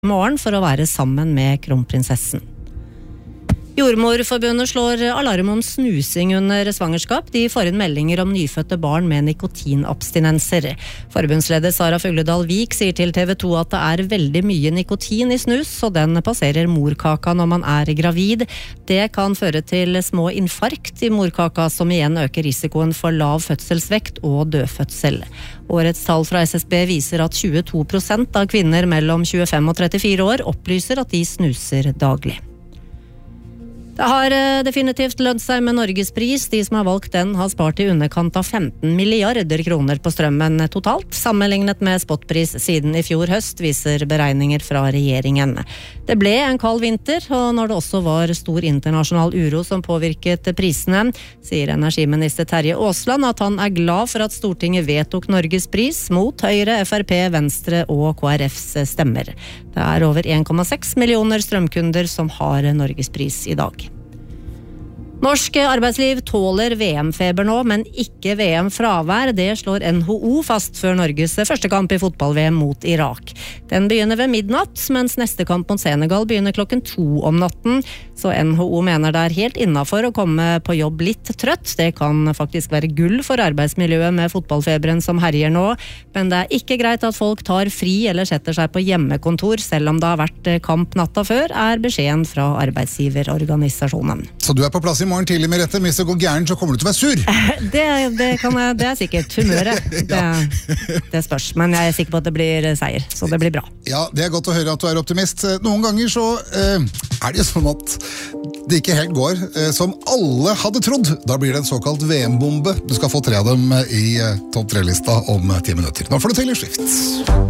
morgen for å være sammen med kronprinsessen. Jordmorforbundet slår alarm om snusing under svangerskap. De får inn meldinger om nyfødte barn med nikotinabstinenser. Forbundsleder Sara Fugledal Vik sier til TV 2 at det er veldig mye nikotin i snus, og den passerer morkaka når man er gravid. Det kan føre til små infarkt i morkaka, som igjen øker risikoen for lav fødselsvekt og dødfødsel. Årets tall fra SSB viser at 22% av kvinner mellom 25 og 34 år opplyser at de snuser daglig. Det har definitivt lønt seg med Norgespris. De som har valgt den har spart i underkant av 15 milliarder kroner på strømmen totalt, sammenlignet med spotpris siden i fjor høst, viser beregninger fra regjeringen. Det ble en kald vinter, og når det også var stor internasjonal uro som påvirket prisene, sier energiminister Terje Aasland at han er glad for at Stortinget vedtok Norgespris mot Høyre, FrP, Venstre og KrFs stemmer. Det er over 1,6 millioner strømkunder som har Norgespris i dag. Norsk arbeidsliv tåler VM-feber nå, men ikke VM-fravær. Det slår NHO fast før Norges første kamp i fotball-VM mot Irak. Den begynner ved midnatt, mens neste kamp mot Senegal begynner 2:00 om natten. Så NHO mener det er helt innenfor å komme på jobb litt trøtt. Det kan faktisk være gull for arbeidsmiljøet med fotballfeberen som herjer nå. Men det er ikke greit at folk tar fri eller setter seg på hjemmekontor, selv om det har vært kamp natta før, er beskjeden fra arbeidsgiverorganisasjonen. Så du er på plass i morgen tidlig med rette. Hvis det går gærent, så kommer du til å være sur. Det er sikkert humøret. Det spørs, men jeg er sikker på at det blir seier, så det blir bra. Ja, det er godt å høre at du er optimist. Noen ganger så er det jo sånn at det ikke helt går som alle hadde trodd. Da blir det en såkalt VM-bombe. Du skal få 3 av dem i topp 3-lista om 10 minutter. Nå får du Taylor Swift.